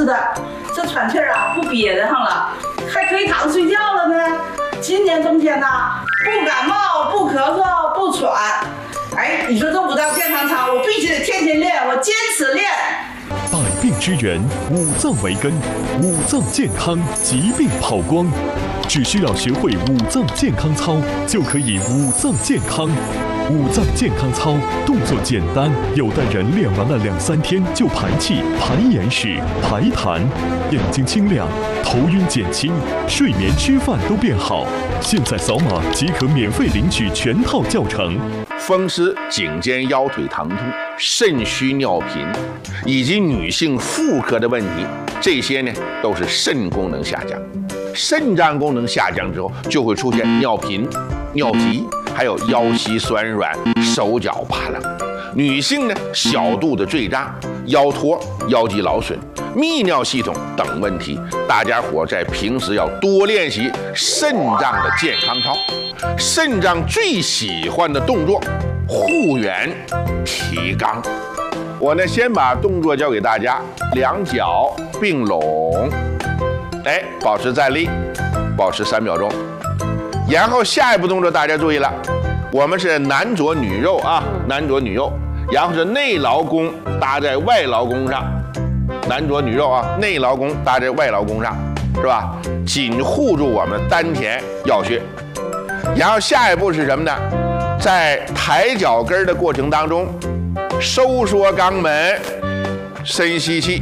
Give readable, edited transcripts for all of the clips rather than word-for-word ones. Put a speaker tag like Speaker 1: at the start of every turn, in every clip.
Speaker 1: 的，这喘气儿啊不憋得上了，还可以躺睡觉了呢。今年冬天呐，不感冒，不咳嗽，不喘。哎，你说这五脏健康操，我必须得天天练，我坚持练。
Speaker 2: 百病之源，五脏为根，五脏健康，疾病跑光。只需要学会五脏健康操，就可以五脏健康。五脏健康操动作简单，有的人练完了2-3天就排气、排眼屎、排痰，眼睛清亮，头晕减轻，睡眠吃饭都变好。现在扫码即可免费领取全套教程。
Speaker 3: 风湿、颈肩腰腿疼痛、肾虚尿频，以及女性妇科的问题，这些呢都是肾功能下降。肾脏功能下降之后，就会出现尿频、尿急，还有腰膝酸软、手脚发冷。女性呢，小肚子坠胀、腰托、腰肌劳损、泌尿系统等问题，大家伙在平时要多练习肾脏的健康操。肾脏最喜欢的动作，护圆提肛。我呢，先把动作教给大家，两脚并拢，哎，保持站立，保持3秒钟。然后下一步动作大家注意了，我们是男左女右啊，男左女右，然后是内劳宫搭在外劳宫上，男左女右啊，内劳宫搭在外劳宫上，是吧？紧护住我们丹田要穴。然后下一步是什么呢？在抬脚跟的过程当中，收缩肛门，深吸气，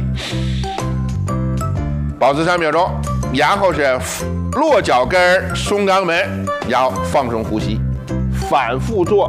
Speaker 3: 保持3秒钟，然后是落脚跟，松肛门，然后放松呼吸，反复做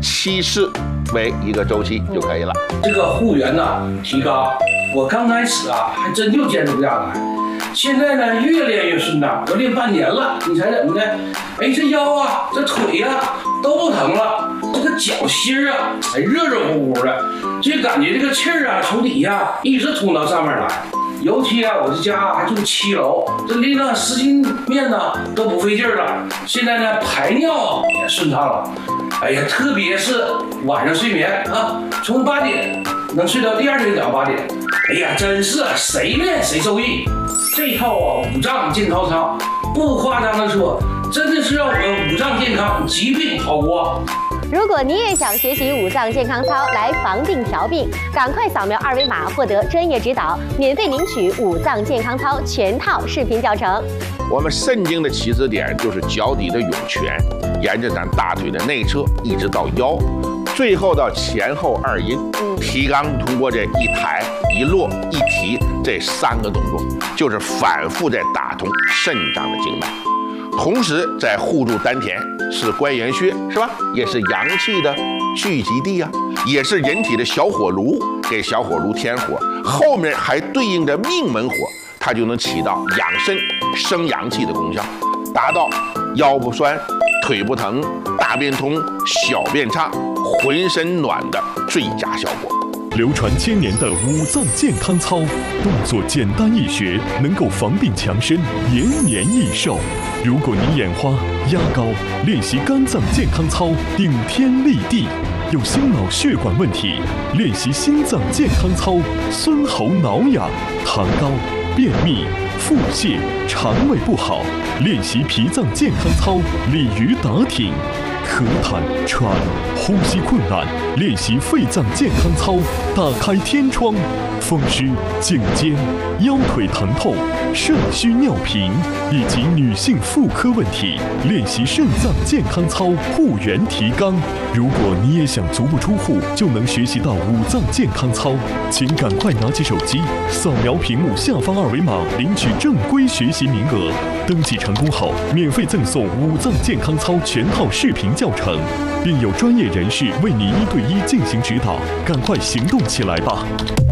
Speaker 3: 7次为一个周期就可以了。
Speaker 4: 这个护圆呢，提肛，我刚开始啊还真就坚持不下来，现在呢越练越顺当，我练半年了，你猜怎么的？哎，这腰啊，这腿呀都不疼了，这个脚心啊，哎热热乎乎的，就感觉这个气儿啊从底下一直通到上面来。尤其啊，我这家还住7楼，这拎上10斤面呢都不费劲儿了。现在呢排尿也顺畅了。哎呀，特别是晚上睡眠啊，从8点能睡到第2天早上8点。哎呀，真是谁练谁受益。这套啊五脏健康操，不夸张的说，真的是让我们五脏健康，疾病跑光。
Speaker 5: 如果你也想学习五脏健康操来防病调病，赶快扫描2维码获得专业指导，免费领取五脏健康操全套视频教程。
Speaker 3: 我们肾经的起始点就是脚底的涌泉，沿着咱大腿的内侧一直到腰，最后到前后2阴。提肛通过这一抬一落一提这3个动作，就是反复在打通肾脏的经脉。同时在护住丹田，是关元穴，是吧？也是阳气的聚集地啊，也是人体的小火炉，给小火炉添火。后面还对应着命门火，它就能起到养肾生阳气的功效，达到腰不酸、腿不疼、大便通、小便畅、浑身暖的最佳效果。
Speaker 2: 流传1000年的五脏健康操，动作简单易学，能够防病强身，延年益寿。如果你眼花、压高，练习肝脏健康操，顶天立地；有心脑血管问题，练习心脏健康操，孙喉挠痒；糖高、便秘、腹泻、肠胃不好，练习脾脏健康操，鲤鱼打挺；咳痰、喘、呼吸困难，练习肺脏健康操，打开天窗；风湿、颈肩、腰腿疼痛、肾虚尿频，以及女性妇科问题，练习肾脏健康操，护圆提肛。如果你也想足不出户就能学习到五脏健康操，请赶快拿起手机，扫描屏幕下方2维码，领取正规学习名额。登记成功后，免费赠送五脏健康操全套视频教程，并有专业人士为你1对1进行指导。赶快行动起来吧！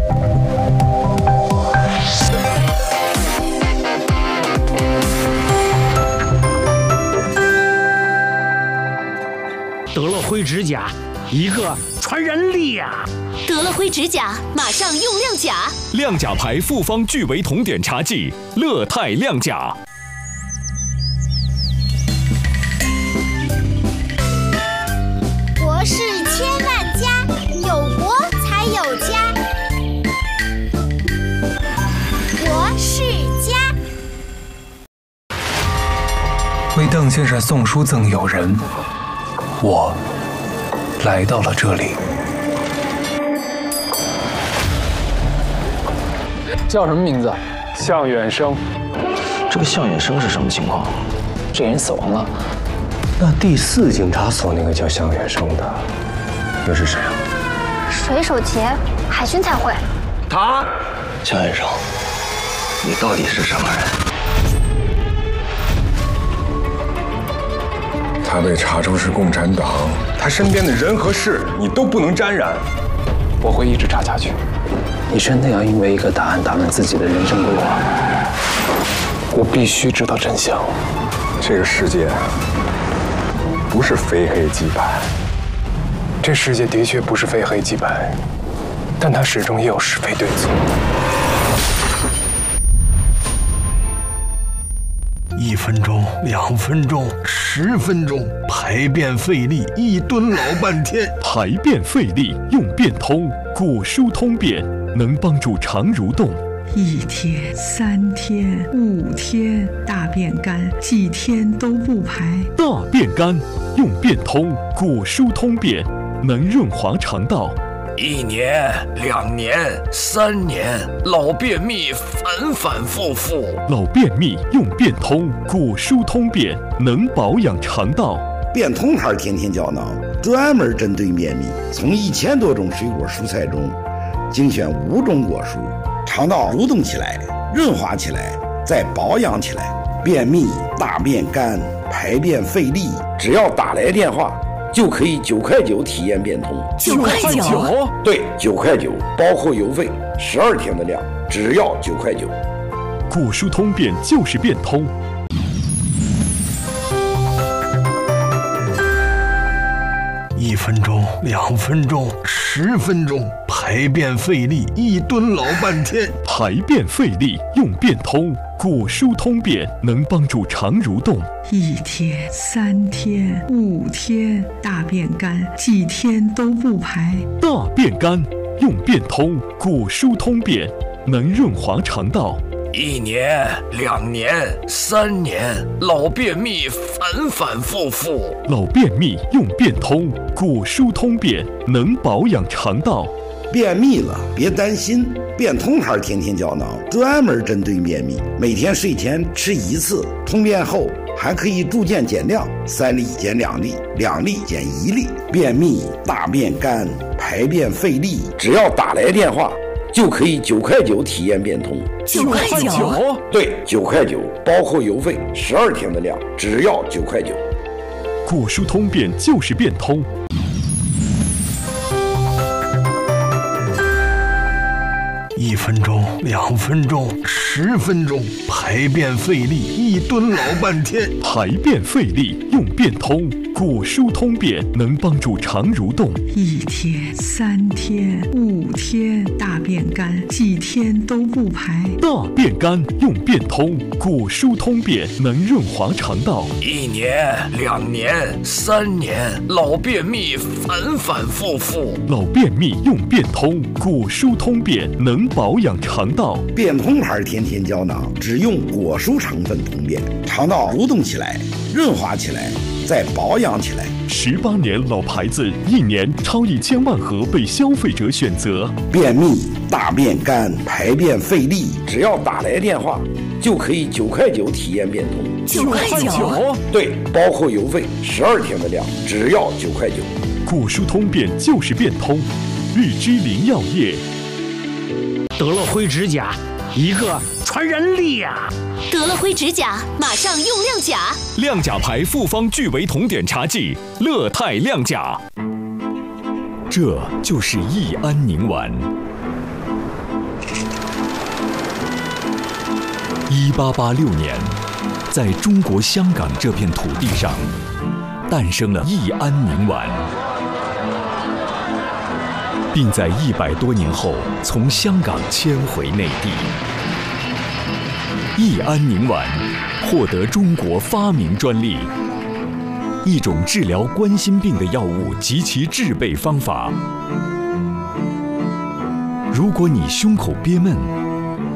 Speaker 6: 得了灰指甲，一个传染力呀！
Speaker 7: 得了灰指甲，马上用亮甲。
Speaker 2: 亮甲牌复方聚维酮碘茶剂，乐泰亮甲。
Speaker 8: 国事千万家，有国才有家。国为邓先生送书赠友人，我来到了这里。
Speaker 9: 叫什么名字？
Speaker 8: 向远生。
Speaker 9: 这个向远生是什么情况？这人死亡了。
Speaker 10: 那第4警察所那个叫向远生的，那是谁啊？
Speaker 11: 水手节，海军彩绘。
Speaker 9: 他，向远生，你到底是什么人？
Speaker 8: 他对查州市共产党，他身边的人和事，你都不能沾染。我会一直查下去。
Speaker 9: 你真的要因为一个答案打乱自己的人生规划？
Speaker 8: 我必须知道真相。这个世界不是非黑即白，这世界的确不是非黑即白，但它始终也有是非对错。
Speaker 12: 1分钟、2分钟、10分钟，排便费力，1吨老半天。
Speaker 2: 排便费力用便通，果蔬通便能帮助肠蠕动。
Speaker 13: 1天、3天、5天，大便干，几天都不排。
Speaker 2: 大便干用便通，果蔬通便能润滑肠道。
Speaker 6: 1年、2年、3年，老便秘反反复复。
Speaker 2: 老便秘用便通，果蔬通便能保养肠道。
Speaker 14: 便通牌天天胶囊专门针对便秘，从1000多种水果蔬菜中精选5种果蔬，肠道蠕动起来，润滑起来，再保养起来。便秘、大便干、排便费力，只要打来电话就可以9块9体验便通。
Speaker 6: 9块9？
Speaker 14: 对，9块9，包括邮费，12天的量，只要9块9。
Speaker 2: 果蔬通便就是便通。
Speaker 12: 1分钟、2分钟、10分钟，排便费力，1吨老半天。
Speaker 2: 排便费力用便通，果蔬通便能帮助肠蠕动。
Speaker 13: 1天、3天、5天，大便干，几天都不排。
Speaker 2: 大便干用便通，果蔬通便能润滑肠道。
Speaker 6: 1年、2年、3年，老便秘反反复复。
Speaker 2: 老便秘用便通，果蔬通便能保养肠道。
Speaker 14: 便秘了别担心，便通牌天天胶囊专门针对便秘，每天睡前吃1次，通便后还可以逐渐减量，3粒减2粒，2粒减1粒。便秘、大便干、排便费力，只要打来电话就可以9块9体验便通。
Speaker 6: 9块9？
Speaker 14: 对，9块9，包括邮费，12天的量，只要9块9。
Speaker 2: 果蔬通便就是便通。
Speaker 12: 1分钟、2分钟、10分钟，排便费力，1吨老半天。
Speaker 2: 排便费力用便通，果蔬通便能帮助肠蠕动。
Speaker 13: 1天、3天、5天，大便干，几天都不排。
Speaker 2: 大便干用便通，果蔬通便能润滑肠道。
Speaker 6: 1年、2年、3年，老便秘反反复复。
Speaker 2: 老便秘用便通，果蔬通便能保养肠道。
Speaker 14: 便通牌天天胶囊只用果蔬成分通便，肠道蠕动起来，润滑起来，再保养起来。
Speaker 2: 18年老牌子，1年超1000万盒被消费者选择。
Speaker 14: 便秘、大便干、排便费力，只要打来电话就可以9块9体验便通。
Speaker 6: 9块9？
Speaker 14: 对，包括邮费，12天的量，只要9块9。
Speaker 2: 果蔬通便就是便通，日之林药业。
Speaker 6: 得了灰指甲，一个传染力啊！
Speaker 7: 得了灰指甲，马上用亮甲。
Speaker 15: 亮甲牌复方聚维酮碘茶剂，乐泰亮甲。这就是益安宁丸。1886年，在中国香港这片土地上，诞生了益安宁丸。并在100多年后从香港迁回内地。益安宁丸获得中国发明专利，一种治疗冠心病的药物及其制备方法。如果你胸口憋闷、